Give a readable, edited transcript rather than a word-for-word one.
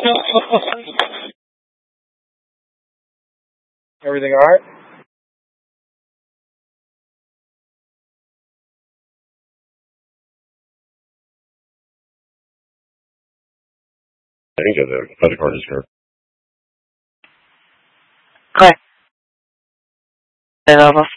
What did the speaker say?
Everything all right? I think the credit card is here. Okay.